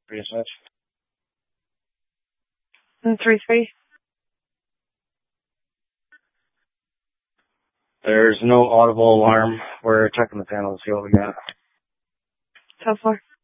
Research. 3-3. There's no audible alarm. We're checking the panel to see what we got. 10-4.